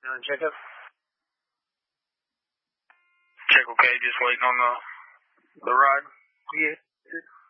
Check up? Check okay, just waiting on the ride. Yeah.